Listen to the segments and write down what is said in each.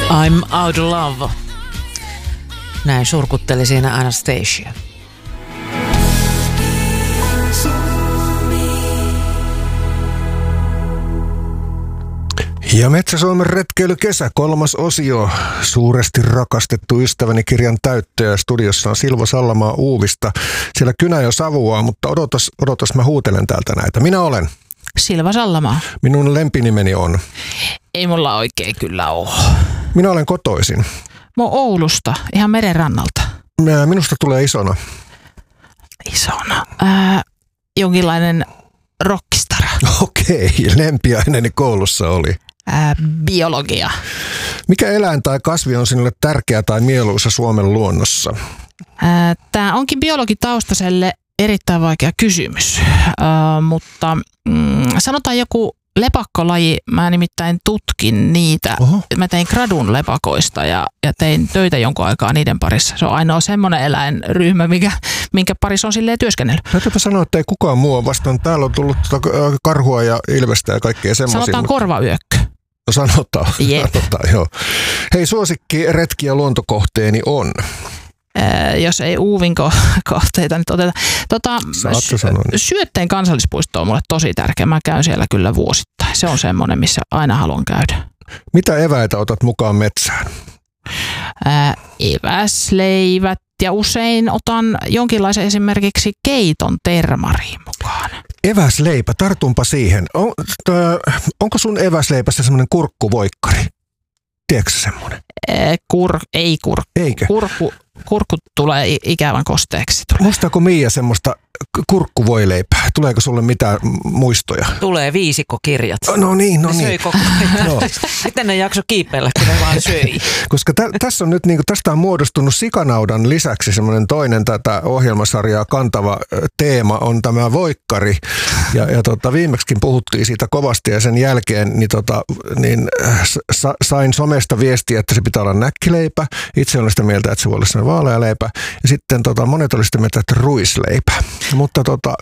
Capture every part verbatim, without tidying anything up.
I'm out of love. Näin surkutteli siinä Anastasia. Ja Metsä-Suomen retkeilykesä, kolmas osio, suuresti rakastettu ystäväni kirjan täyttöjä. Studiossa on Silva Sallamaa Uuvista. Siellä kynä jo savuaa, mutta odotas, odotas mä huutelen täältä näitä. Minä olen Silva Sallamaa. Minun lempinimeni on. Ei mulla oikein kyllä ole. Minä olen kotoisin. Mä oon Oulusta, ihan merenrannalta. Minusta tulee isona. Isona? Ää, jonkinlainen rockistara. Okei, lempiaineeni koulussa oli. Ää, biologia. Mikä eläin tai kasvi on sinulle tärkeä tai mieluisa Suomen luonnossa? Ää, tää onkin biologitaustaiselle erittäin vaikea kysymys, ää, mutta mm, sanotaan joku lepakkolaji. Mä nimittäin tutkin niitä. Oho. Mä tein gradun lepakoista ja, ja tein töitä jonkun aikaa niiden parissa. Se on ainoa semmoinen eläinryhmä, mikä, minkä parissa on silleen työskennellyt. Täytyypä sanoa, että ei kukaan muu vastaan. Täällä on tullut karhua ja ilvestä ja kaikkea semmoisia. Sanotaan mutta... korvayökkö. No sanotaan. Yep. sanotaan joo. Hei, suosikki retki- ja luontokohteeni on? Ää, jos ei Uuvin kohteita nyt oteta. Tota, sy- Syötteen kansallispuisto on mulle tosi tärkeä. Mä käyn siellä kyllä vuosittain. Se on semmoinen, missä aina haluan käydä. Mitä eväitä otat mukaan metsään? Ää, eväsleivät ja usein otan jonkinlaisen esimerkiksi keiton termariin mukaan. Eväsleipä, tartunpa siihen. On, tö, onko sun eväsleipässä semmoinen kurkkuvoikkari? Tiedätkö semmoinen? Ää, kur, ei kurkku. Eikö? Kurkku, kurkku tulee ikävän kosteeksi. Tulee. Muistaako Miia semmoista kurkkuvoileipää? Tuleeko sulle mitään muistoja? Tulee viisikkokirjat. No niin, no ne niin. söi koko ajan. No. Miten ne jakso kiipeillä, kun ne vaan söi? Koska tä, tässä on nyt, niin kuin, tästä on muodostunut Sikanaudan lisäksi semmoinen toinen tätä ohjelmasarjaa kantava teema on tämä voikkari. Ja, ja tota, viimeksikin puhuttiin siitä kovasti ja sen jälkeen niin, tota, niin, sa, sain somesta viestiä, että se pitää olla näkkileipä. Itse olen sitä mieltä, että se voi olla sellainen vaalealeipä. Ja sitten tota, monet oli sitä mieltä, että ruisleipä. Mutta tota,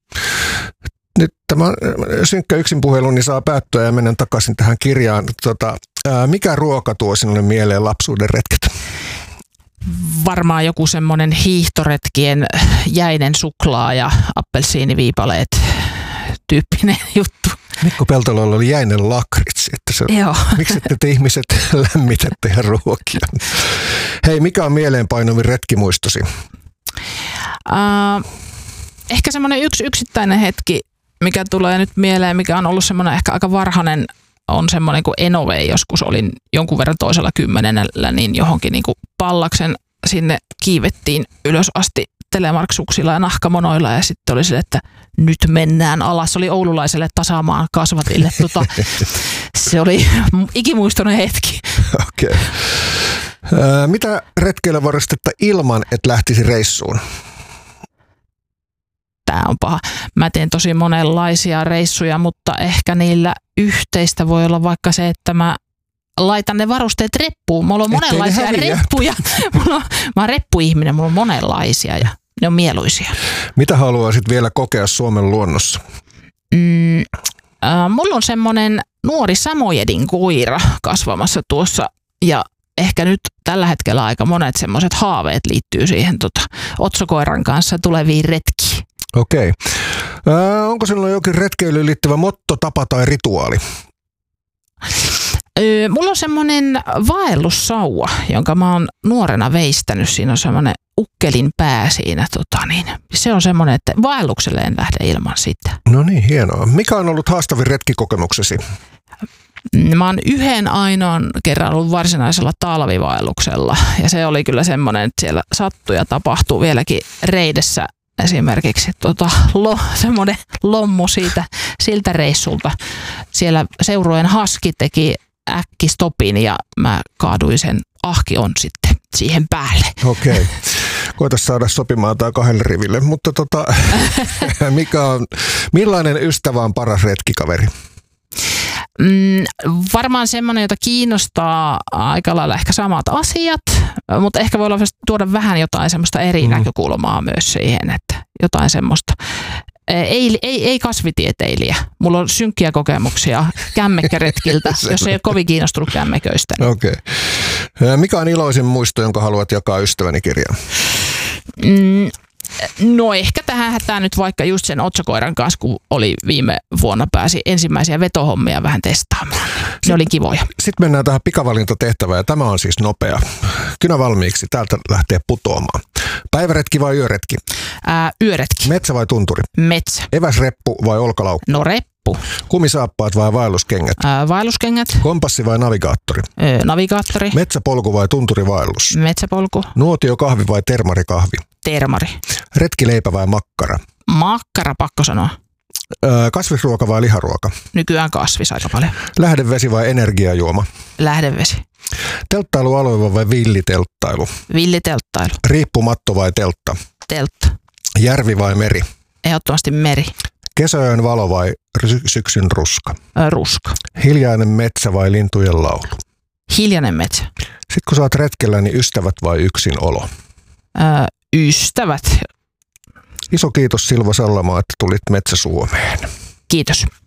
nyt tämä synkkä yksinpuhelu niin saa päättyä ja menen takaisin tähän kirjaan. Tota, ää, mikä ruoka tuo sinulle mieleen lapsuuden retket? Varmaan joku semmoinen hiihtoretkien jäinen suklaa ja appelsiiniviipaleet tyyppinen juttu. Mikko Peltololla oli jäinen lakritsi. Että se, Joo. miksi ette te ihmiset lämmitätte ja ruokia? Hei, mikä on mieleenpainuvin retkimuistosi? Uh, ehkä semmoinen yksi yksittäinen hetki, mikä tulee nyt mieleen, mikä on ollut semmoinen ehkä aika varhainen, on semmoinen kuin Enovei. Joskus olin jonkun verran toisella kymmenellä, niin johonkin niin kuin Pallaksen sinne kiivettiin ylös asti telemarksuksilla ja nahkamonoilla ja sitten oli sille, että nyt mennään alas. Se oli oululaiselle tasaamaan kasvatille. Tota, se oli ikimuistoinen hetki. Okei. Okay. Äh, mitä retkeillä varustetta ilman, että lähtisi reissuun? Tämä on paha. Mä teen tosi monenlaisia reissuja, mutta ehkä niillä yhteistä voi olla vaikka se, että mä laitan ne varusteet reppuun. Mulla on monenlaisia reppuja. Mulla on, mä oon reppuihminen, mulla on monenlaisia ja ne on mieluisia. Mitä haluaisit vielä kokea Suomen luonnossa? Mm, äh, mulla on semmoinen nuori samojedin koira kasvamassa tuossa ja ehkä nyt tällä hetkellä aika monet semmoiset haaveet liittyy siihen tota, otsokoiran kanssa tuleviin retkiin. Okei. Äh, onko sinulla jokin retkeilyyn liittyvä motto, tapa tai rituaali? Öö, mulla on semmoinen vaellussauva, jonka mä oon nuorena veistänyt. Siinä on semmoinen ukkelin pää siinä. Tota niin. Se on semmoinen, että vaellukselle en lähde ilman sitä. No niin, hienoa. Mikä on ollut haastavin retkikokemuksesi? Mä oon yhden ainoan kerran ollut varsinaisella talvivaelluksella. Ja se oli kyllä semmoinen, että siellä sattui ja tapahtuu vieläkin reidessä. Esimerkiksi tota, lo, semmoinen lommu siitä, siltä reissulta. Siellä seurueen haski teki äkkistopin ja mä kaaduin sen ahkion sitten siihen päälle. Okei. Koita saada sopimaan tai kahdelle riville. Mutta tota, mikä on, millainen ystävä on paras retkikaveri? Mm, varmaan semmoinen, jota kiinnostaa aika lailla ehkä samat asiat, mutta ehkä voi olla tuoda vähän jotain semmoista eri mm. näkökulmaa myös siihen, että jotain semmoista. Ei, ei, ei kasvitieteilijä. Mulla on synkkiä kokemuksia kämmekkäretkiltä, jos ei ole kovin kiinnostunut kämmeköistä. Okei. Okay. Mikä on iloisin muisto, jonka haluat jakaa ystäväni kirjaan? Mm, no ehkä tähän hätään nyt vaikka just sen otsakoiran kanssa, kun oli viime vuonna pääsi ensimmäisiä vetohommia vähän testaamaan. Ne oli kivoja. Sitten mennään tähän pikavalintatehtävään ja tämä on siis nopea. Kynä valmiiksi, täältä lähtee putoamaan. Päiväretki vai yöretki? Ää, yöretki. Metsä vai tunturi? Metsä. Eväsreppu vai olkalaukku? No reppu. Kumisaappaat vai vaelluskengät? Ää, vaelluskengät. Kompassi vai navigaattori? Öö, navigaattori. Metsäpolku vai tunturivaellus? Metsäpolku. Nuotiokahvi vai termarikahvi? Termari. Retkileipä vai makkara? Makkara, pakko sanoa. Öö, kasvisruoka vai liharuoka? Nykyään kasvis aika paljon. Lähdevesi vai energiajuoma? Lähdevesi. Telttailualue vai villitelttailu? Villitelttailu. Riippumatto vai teltta? Teltta. Järvi vai meri? Ehdottomasti meri. Kesäyön valo vai sy- syksyn ruska? Ää, ruska. Hiljainen metsä vai lintujen laulu? Hiljainen metsä. Sitten kun sä oot retkellä, niin ystävät vai yksin olo? Ää, ystävät. Iso kiitos Silva Sallamaa, että tulit Metsä Suomeen. Kiitos.